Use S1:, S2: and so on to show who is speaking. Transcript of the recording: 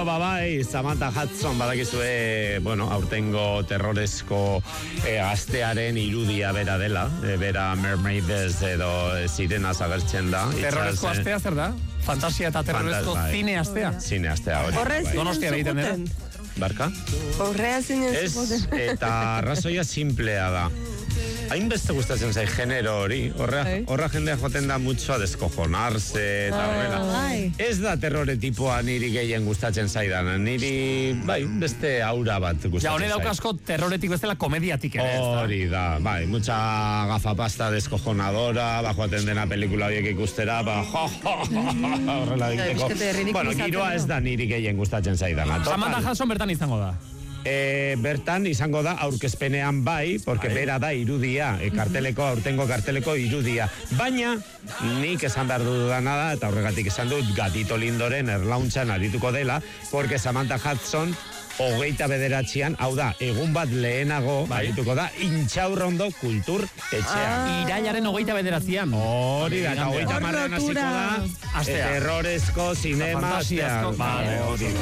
S1: Bueno, bai, Samantha Hudson badakizue, aurtengo terroresko astearen irudia bera dela, bera Mermaids edo Sirenas agertzen da.
S2: Terroresko astea zer da? Fantasia eta terroresko zine astea?
S1: Zine astea, hori.
S3: Horrez
S2: Donostia egiten dira.
S1: Barka?
S3: Horrea zinen zuten.
S1: Eta arrazoia simplea da. Hainbeste gustatzen zai genero hori, horra jendea joten da mucho a descojonarse eta horrela. Ez da terrore tipoa niri gehien gustatzen zaidan, niri, beste aura bat gustatzen zaidan.
S2: Ja, hone daukasko terroretik bestela komediatik ere.
S1: Hori da, mucha gafapasta descojonadora, joaten dena pelikula horiek ikustera, horrela egiteko. Bueno, giroa ez da niri gehien gustatzen zaidan.
S2: Samantha Hudson bertan izango da.
S1: Bertan izango da aurkezpenean porque bera da irudia, aurtengo karteleko irudia. Baina, nik esan behar dudana da, eta horregatik esan dut Gatito Lindoren erlauntxan arituko dela, porque Samantha Hudson 29an, hau da, egun bat lehenago arituko da, Intxaurrondo Kultur Etxean.
S2: Irailaren 29an.
S1: Hori da, eta 30an hasiko da, terroresko, zinema, astea.